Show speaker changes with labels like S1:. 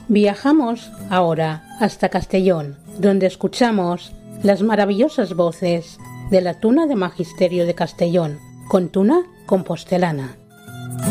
S1: Viajamos ahora hasta Castellón, donde escuchamos las maravillosas voces de la Tuna de Magisterio de Castellón, con Tuna Compostelana.